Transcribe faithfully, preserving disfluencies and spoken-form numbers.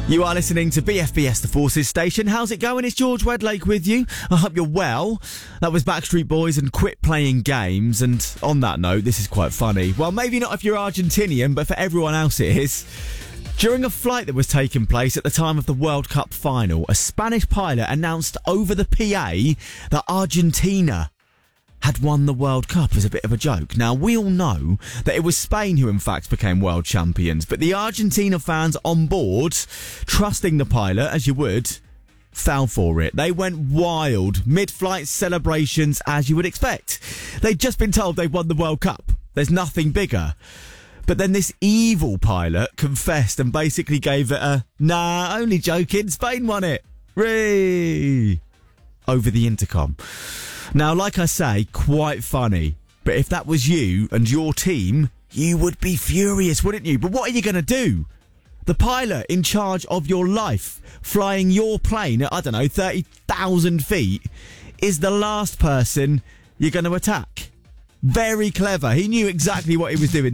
You are listening to B F B S, the Forces Station. How's it going? It's George Wedlake with you. I hope you're well. That was Backstreet Boys and Quit Playing Games. And on that note, this is quite funny. Well, maybe not if you're Argentinian, but for everyone else it is. During a flight that was taking place at the time of the World Cup final, a Spanish pilot announced over the P A that Argentina had won the World Cup as a bit of a joke. Now, we all know that it was Spain who in fact became world champions, but the Argentina fans on board, trusting the pilot as you would, fell for it. They went wild, mid-flight celebrations as you would expect. They'd just been told they won the World Cup. There's nothing bigger. But then this evil pilot confessed and basically gave it a, nah, only joking, Spain won it. Ree! Over the intercom. Now, like I say, quite funny. But if that was you and your team, you would be furious, wouldn't you? But what are you going to do? The pilot in charge of your life, flying your plane at, I don't know, thirty thousand feet, is the last person you're going to attack. Very clever. He knew exactly what he was doing.